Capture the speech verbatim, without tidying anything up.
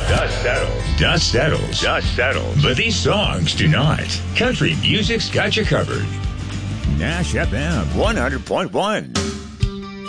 Dust settles. Dust settles. Dust settles. But these songs do not. Country music's got you covered. Nash F M one hundred point one.